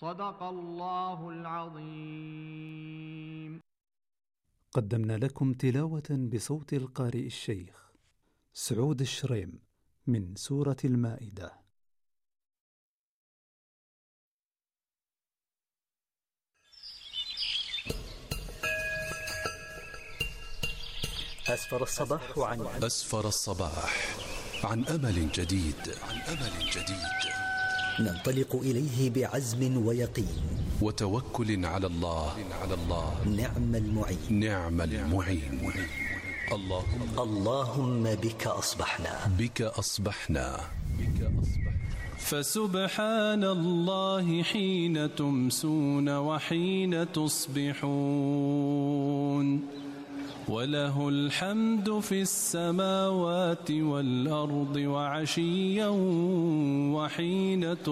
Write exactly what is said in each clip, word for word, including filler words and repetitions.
صدق الله العظيم. قدمنا لكم تلاوة بصوت القارئ الشيخ سعود الشريم من سورة المائدة. أسفر الصباح عن أسفر الصباح عن أمل جديد عن أمل جديد ننطلق إليه بعزم ويقين وتوكل على الله على الله نعم المعين نعم المعين. اللهم اللهم بك أصبحنا بك أصبحنا بك أصبحنا فسبحان الله حين تمسون وحين تصبحون وله الحمد في السماوات والأرض وعشيا وحين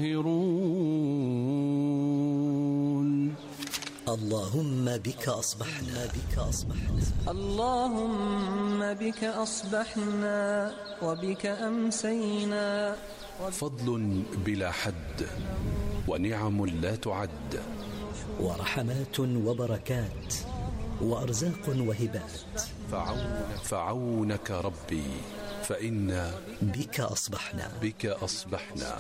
تظهرون. اللهم بك أصبحنا بك أصبحنا اللهم بك أصبحنا وبك أمسينا. فضل بلا حد ونعم لا تعد ورحمات وبركات وأرزاق وهبات. فعونك, فعونك ربي فإنا بك أصبحنا بك أصبحنا.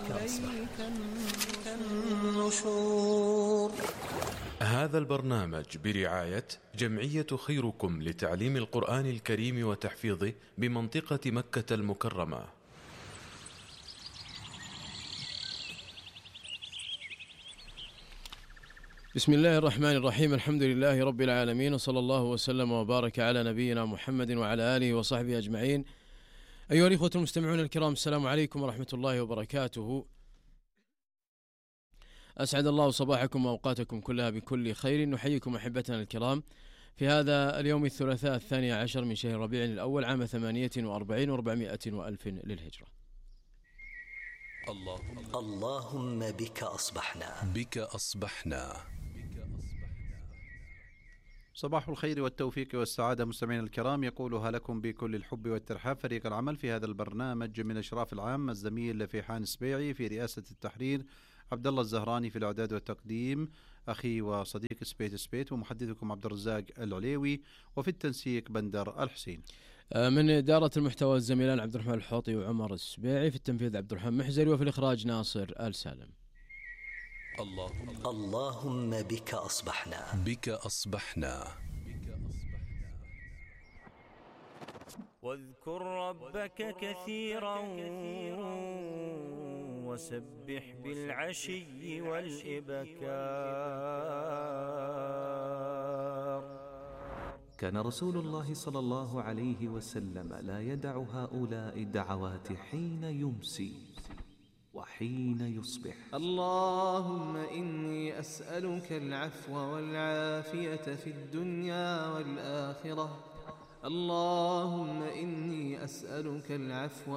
هذا البرنامج برعاية جمعية خيركم لتعليم القرآن الكريم وتحفيظه بمنطقة مكة المكرمة. بسم الله الرحمن الرحيم. الحمد لله رب العالمين، وصلى الله وسلم وبارك على نبينا محمد وعلى آله وصحبه أجمعين. أيها الإخوة المستمعون الكرام، السلام عليكم ورحمة الله وبركاته. أسعد الله صباحكم وأوقاتكم كلها بكل خير. نحييكم أحبتنا الكرام في هذا اليوم الثلاثاء الثاني عشر من شهر ربيع الأول عام ثمانية وأربعين وأربعمائة وألف للهجرة. اللهم اللهم بك أصبحنا بك أصبحنا. صباح الخير والتوفيق والسعادة مستمعين الكرام، يقولها لكم بكل الحب والترحاب فريق العمل في هذا البرنامج من الإشراف العام الزميل فيحان سبيعي، في رئاسة التحرير عبد الله الزهراني، في الإعداد والتقديم أخي وصديق سبيت سبيت، ومحدثكم عبد الرزاق العليوي، وفي التنسيق بندر الحسين. من إدارة المحتوى الزميلان عبد الرحمن الحوطي وعمر السبيعي، في التنفيذ عبد الرحمن محزري، وفي الإخراج ناصر آل سالم. اللهم اللهم بك أصبحنا بك أصبحنا. واذكر ربك كثيرا وسبح بالعشي والإبكار. كان رسول الله صلى الله عليه وسلم لا يدع هؤلاء الدعوات حين يمسي وحين يصبح. اللهم إني أسألك العفو والعافية في الدنيا والآخرة. اللهم إني أسألك العفو